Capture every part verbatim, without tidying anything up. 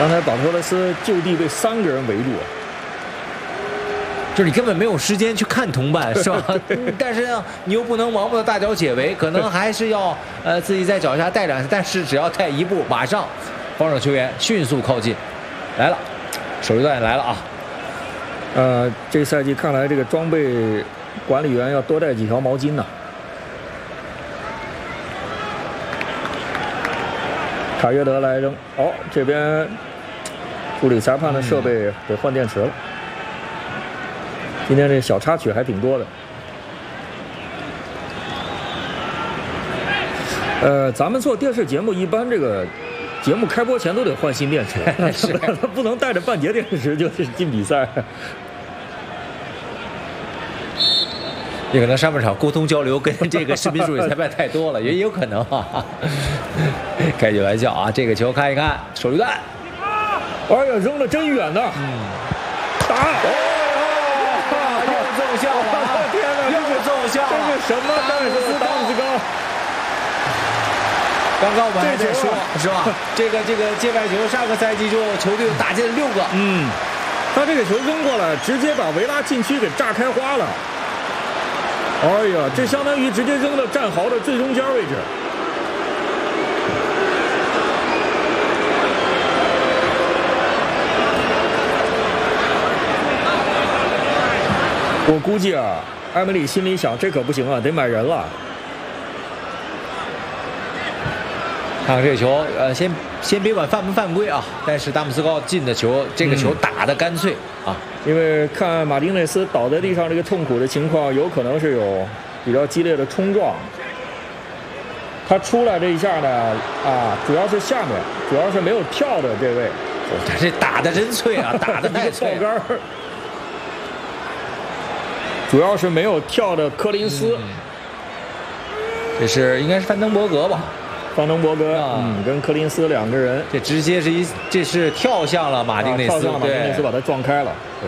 刚才保托雷斯就地被三个人围住， 就是你根本没有时间去看同伴，是吧？但是呢，你又不能盲目的大脚解围，可能还是要呃自己在脚下带两下，但是只要带一步，马上防守球员迅速靠近，来了，手榴弹来了啊！ 呃，这个赛季看来这个装备管理员要多带几条毛巾呢。卡约德来扔，哦，这边助理裁判的设备得换电池了。今天这小插曲还挺多的。呃，咱们做电视节目一般这个节目开播前都得换新电池， 是不能带着半截电池就是进比赛。 也可能上半场沟通交流跟这个视频助理裁判太多了，也有可能啊。开句玩笑啊，这个球看一看，手榴弹， 哎呀，扔的真远呐！嗯，打！ 哦，又奏效了！ 天哪， 又奏效了！ 这是什么档次档次高？ 刚刚我们还在说，是吧？这个这个界外球，上个赛季就球队打进了六个。 嗯，他这个球扔过来，直接把维拉禁区给炸开花了。哎呀，这相当于直接扔到战壕的最中间位置。我估计啊，埃梅里心里想，这可不行啊，得买人了。 看看这个球，呃，先先别管犯不犯规啊，但是达姆斯高进的球，这个球打得干脆啊。 因为看马丁内斯倒在地上这个痛苦的情况，有可能是有比较激烈的冲撞。他出来这一下呢，啊，主要是下面，主要是没有跳的这位。 哦，他这打得真脆啊，打得太脆了。爆杆，主要是没有跳的柯林斯。 嗯、这是应该是范登伯格吧？ 范登伯格啊，嗯，跟柯林斯两个人， 这直接是一，这是跳向了马丁内斯， 啊、跳向了马丁内斯，把他撞开了，对。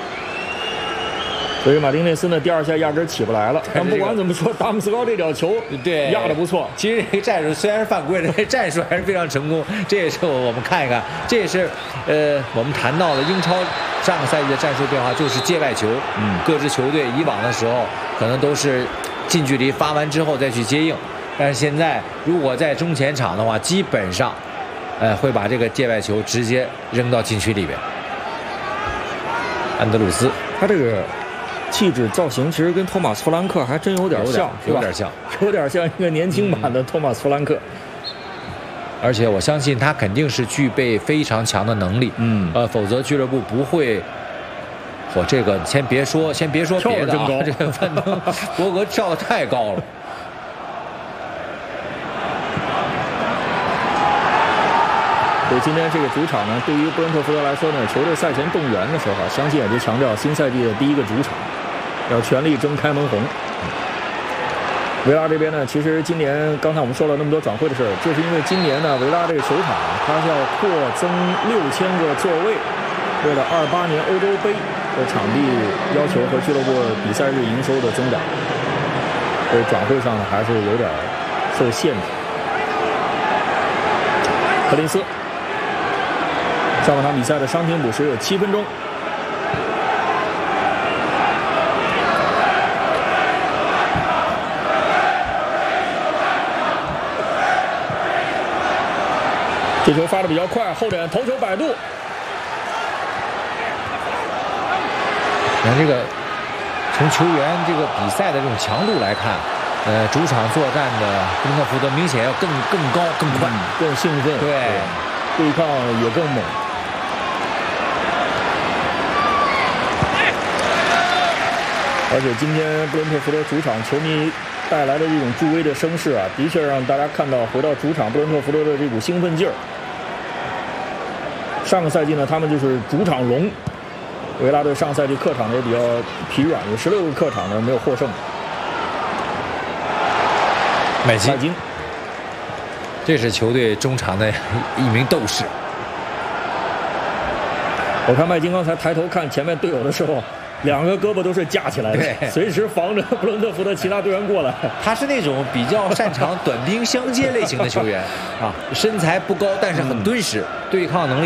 所以马丁内斯呢，第二下压根起不来了。但不管怎么说，达姆斯高这脚球对压得不错。 其实这个战术虽然是犯规了，这战术还是非常成功。这也是我们看一看，这也是呃我们谈到的英超上个赛季的战术变化，就是界外球。嗯，各支球队以往的时候可能都是近距离发完之后再去接应。但是现在，如果在中前场的话，基本上，呃，会把这个界外球直接扔到禁区里边。安德鲁斯， 他这个气质造型其实跟托马斯·弗兰克还真有点像， 有点像， 有点像一个年轻版的托马斯·弗兰克。 而且我相信他肯定是具备非常强的能力，嗯，呃，否则俱乐部不会。我这个先别说，先别说别的啊，这个范登伯格跳得太高了。 所以今天这个主场呢，对于布伦特福德来说呢，球队赛前动员的时候，相信也就强调新赛季的第一个主场，要全力争开门红。维拉这边呢，其实今年刚才我们说了那么多转会的事儿，就是因为今年呢，维拉这个球场它是要扩增六千个座位，为了二八年欧洲杯的场地要求和俱乐部比赛日营收的增长，所以转会上呢还是有点受限制。柯林斯。上半场比赛的伤停补时有七分钟，这球发的比较快，后点头球摆渡。 看这个，从球员这个比赛的这种强度来看，呃，主场作战的布伦特福德明显要更更高、更快、 嗯、更兴奋， 对， 对抗也更猛。而且今天布伦特福德主场球迷带来的这种助威的声势啊，的确让大家看到回到主场布伦特福德的这股兴奋劲儿。上个赛季呢，他们就是主场龙，维拉队上赛季客场也比较疲软，有十六个客场呢没有获胜。 麦金，麦金，这是球队中场的一名斗士。 我看麦金刚才抬头看前面队友的时候，两个胳膊都是架起来的，随时防着布伦特福德其他队员过来。 他是那种比较擅长短兵相接类型的球员啊，身材不高，但是很敦实，对抗能力。